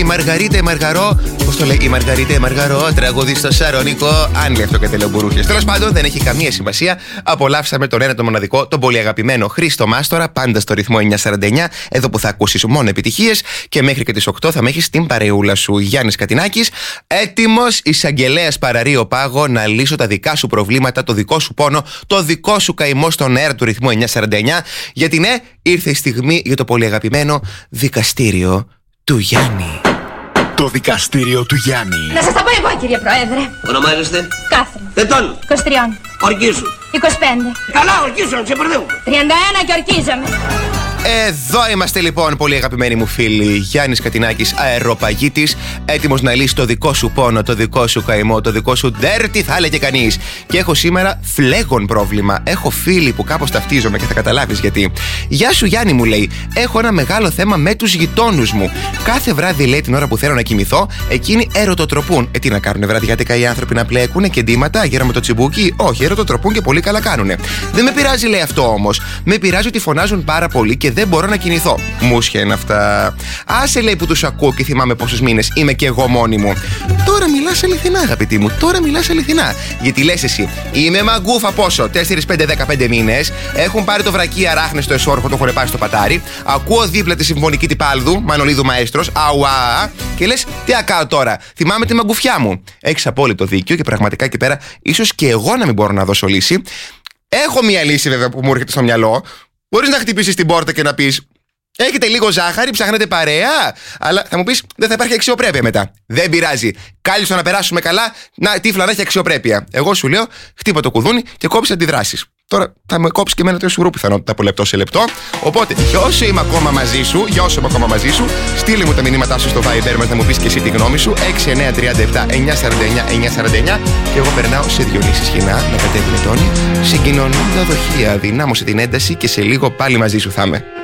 Μαργαρίτα η Μαργαρό. Πώς το λέει, η Μαργαρίτα η Μαργαρό, τραγούδι στο Σαρονικό. Αν λέει αυτό και τελεομπουρούχες. Τέλος πάντων, δεν έχει καμία σημασία. Απολαύσαμε τον ένα, τον μοναδικό, τον πολύ αγαπημένο Χρήστο Μάστορα, πάντα στο ρυθμό 949. Εδώ που θα ακούσεις μόνο επιτυχίες. Και μέχρι και τις 8 θα με έχεις την παρεούλα σου. Γιάννης Κατινάκης, έτοιμος εισαγγελέας Παραρείο Πάγο να λύσω τα δικά σου προβλήματα, το δικό σου πόνο, το δικό σου καημό στον αέρα του ρυθμού 949. Γιατί ναι, ήρθε η στιγμή για το πολύ αγαπημένο δικαστήριο του Γιάννη. Το δικαστήριο του Γιάννη. Να σας τα πω εγώ, κύριε Πρόεδρε. Ονομάζεστε? Κάθριν. Ετών. 23. Ορκίσου. 25. Καλά, ορκίσου, να ξεπερδεύουμε. 31 και ορκίζομαι. Εδώ είμαστε λοιπόν, πολύ αγαπημένοι μου φίλοι. Γιάννης Κατινάκης, αεροπαγίτης, έτοιμος να λύσει το δικό σου πόνο, το δικό σου καημό, το δικό σου ντέρτι, θα έλεγε κανείς. Και έχω σήμερα φλέγον πρόβλημα. Έχω φίλοι που κάπως ταυτίζομαι και θα καταλάβεις γιατί. Γεια σου Γιάννη, μου λέει. Έχω ένα μεγάλο θέμα με τους γειτόνους μου. Κάθε βράδυ, λέει, την ώρα που θέλω να κοιμηθώ, εκείνοι ερωτοτροπούν. Τι να κάνουνε βραδιάτικα οι άνθρωποι, να πλέκουνε και ντύματα γέρα με το τσιμπούκι? Όχι, ερωτοτροπούν και πολύ καλά κάνουνε. Δεν με πειράζει, λέει, αυτό όμως. Με πειράζει ότι φωνάζουν πάρα πολύ και δεν μπορώ να κινηθώ. Μουσια είναι αυτά. Άσε, λέει, που τους ακούω και θυμάμαι πόσους μήνες είμαι και εγώ μόνη μου. Τώρα μιλάς αληθινά, αγαπητή μου. Τώρα μιλάς αληθινά. Γιατί λες εσύ, είμαι μαγκούφα πόσο? 4, 5, 15 μήνες. Έχουν πάρει το βρακί αράχνες στο εσώρουχο, το έχουν πάρει στο πατάρι. Ακούω δίπλα τη συμφωνική τυπάλδου, Μανολίδου Μαέστρος. Αουά. Και λες, τι ακάω τώρα? Θυμάμαι τη μαγκουφιά μου. Έχεις απόλυτο δίκιο και πραγματικά εκεί πέρα, ίσως και εγώ να μην μπορώ να δώσω λύση. Έχω μία λύση βέβαια που μου έρχεται στο μυαλό. Μπορείς να χτυπήσεις την πόρτα και να πεις: έχετε λίγο ζάχαρη, ψάχνετε παρέα? Αλλά θα μου πεις: δεν θα υπάρχει αξιοπρέπεια μετά. Δεν πειράζει. Κάλυψα να περάσουμε καλά. Να, τύφλα να έχει αξιοπρέπεια. Εγώ σου λέω: χτύπα το κουδούνι και κόψε αντιδράσεις. Τώρα θα με κόψει και εμένα το εσουρού πιθανότητα από λεπτό σε λεπτό. Οπότε, για όσο είμαι ακόμα μαζί σου, στείλε μου τα μηνύματά σου στο Viber μας να μου πεις και εσύ τη γνώμη σου. 6937 949 949. Και εγώ περνάω σε Διονύση Σχοινά να κατέβει με τόνι. Συγκοινωνούντα δοχεία. Δυνάμωσε την ένταση και σε λίγο πάλι μαζί σου θα είμαι.